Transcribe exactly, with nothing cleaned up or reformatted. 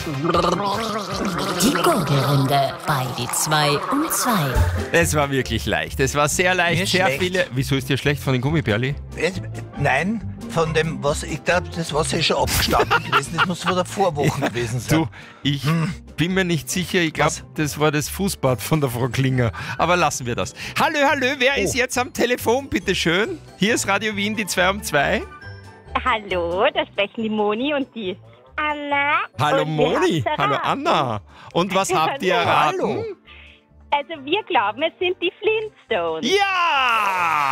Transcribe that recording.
Die Gurgelrunde bei die zwei und zwei. Es war wirklich leicht. Es war sehr leicht. Mir Sehr schlecht. viele. Wieso ist dir schlecht von den Gummibärli? Äh, Nein, von dem Wasser. Ich glaube, das Wasser ist schon abgestanden gewesen. Das muss vor der Vorwoche gewesen sein. Du, ich bin mir nicht sicher. Ich glaube, Was? das war das Fußbad von der Frau Klinger. Aber lassen wir das. Hallo, hallo. Wer Oh. ist jetzt am Telefon, bitteschön? Hier ist Radio Wien, die zwei um zwei. Hallo, da sprechen die Moni und die Anna. Hallo und wir Moni. haben's Hallo erraten. Anna. Und was habt ihr erraten? Hallo. Also wir glauben, es sind die Flintstones. Ja!